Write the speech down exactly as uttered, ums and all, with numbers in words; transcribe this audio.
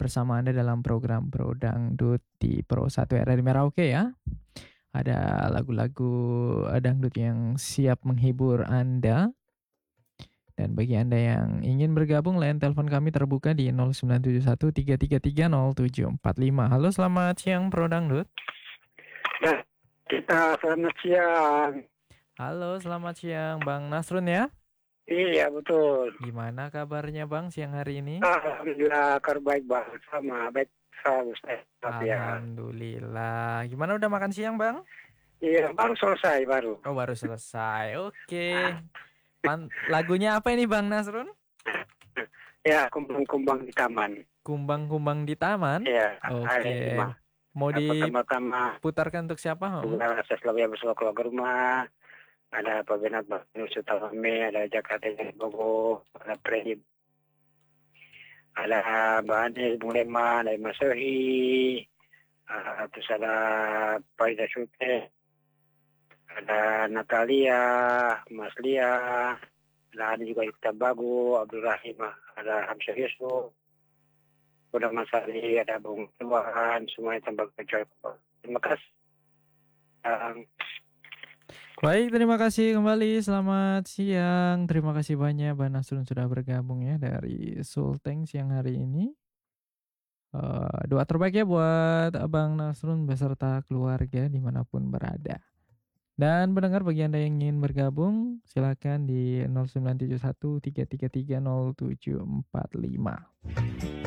bersama Anda dalam program Bro Dangdut di Pro satu R R I Merauke ya. Ada lagu-lagu eh, dangdut yang siap menghibur Anda. Dan bagi Anda yang ingin bergabung, line telepon kami terbuka di nol sembilan tujuh satu tiga tiga tiga nol tujuh empat lima. Halo, selamat siang Bro Dangdut. Nah, kita selamat siang. Halo, selamat siang Bang Nasrun ya. Iya, betul. Gimana kabarnya Bang siang hari ini? Alhamdulillah, kabar baik Bang. Sama baik selalu sehat ya. Alhamdulillah. Gimana udah makan siang Bang? Iya, baru selesai baru. Oh, baru selesai. Oke. Pan lagunya apa ini Bang Nasrun? Ya, kumbang-kumbang di taman. Kumbang-kumbang di taman? Iya, Oke. ada Mau pertama-tama diputarkan untuk siapa? Hmm? bukan akses lagi bersama keluarga rumah. Ada Pak Benat Bang Sutalame, ada Jakarta Bogo, ada Freddy, ada Mbak Anies, Bung Lema, ada Mas Sohi, uh, terus ada Faida Sute, ada Natalia, Mas Lia, ada juga Ita Bagu, Abdul Rahim, ada Hamzah Yusuf, udah Mas Ali, ada Bung Tuhan, semuanya tambah kecuali. Terima kasih. Um, Baik, terima kasih kembali. Selamat siang. Terima kasih banyak Bang Nasrun sudah bergabung ya dari Sulteng siang hari ini. Uh, doa terbaik ya buat Abang Nasrun beserta keluarga dimanapun berada. Dan pendengar bagi Anda yang ingin bergabung, silakan di nol sembilan tujuh satu tiga tiga tiga nol tujuh empat lima.